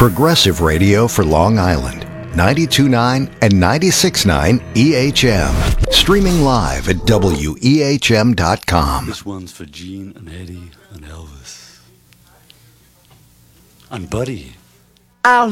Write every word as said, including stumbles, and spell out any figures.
Progressive radio for Long Island. ninety-two point nine and ninety-six point nine E H M. Streaming live at W E H M dot com. This one's for Gene and Eddie and Elvis. And Buddy. Our